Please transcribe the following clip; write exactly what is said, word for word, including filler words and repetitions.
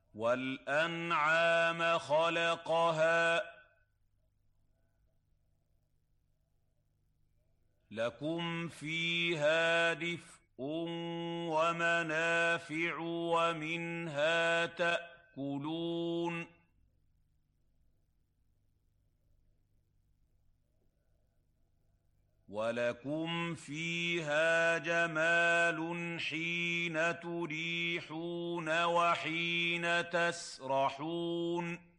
وَالْأَنْعَامَ خَلَقَهَا لَكُمْ فِيهَا دِفْءٌ وَمَنَافِعُ وَمِنْهَا تَأْكُلُونَ وَلَكُمْ فِيهَا جَمَالٌ حِينَ تُرِيحُونَ وَحِينَ تَسْرَحُونَ